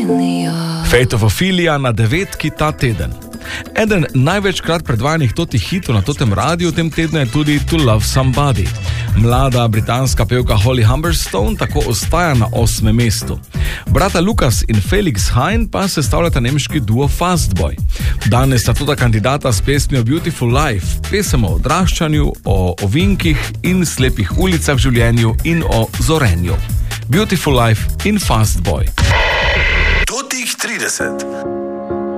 Fate of Ophelia na 9 ta teden. Eden največkrat predvajanih totih hitov na totem radiju v tem tednu je tudi To Love Somebody. Mlada britanska pevka Holly Humberstone tako ostaja na 8. mestu. Brata Lukas in Felix Hein pa sestavljata nemški duo Fastboy. Danes sta tudi kandidata s pesmijo Beautiful Life, pesem o odraščanju, o ovinkih in slepih ulicah v življenju in o zorenju. Beautiful Life in Fastboy. Totih 30.